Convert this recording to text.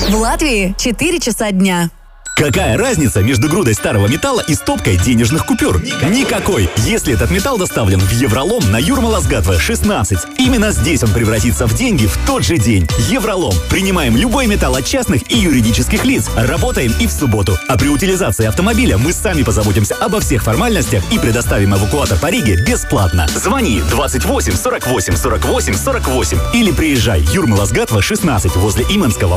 В Латвии 4 часа дня. Какая разница между грудой старого металла и стопкой денежных купюр? Никакой, если этот металл доставлен в Евролом на Юрмала-Сгатва, 16. Именно здесь он превратится в деньги в тот же день. Евролом. Принимаем любой металл от частных и юридических лиц. Работаем и в субботу. А при утилизации автомобиля мы сами позаботимся обо всех формальностях и предоставим эвакуатор по Риге бесплатно. Звони 28 48 48 48 или приезжай Юрмала-Сгатва, 16 возле Иманского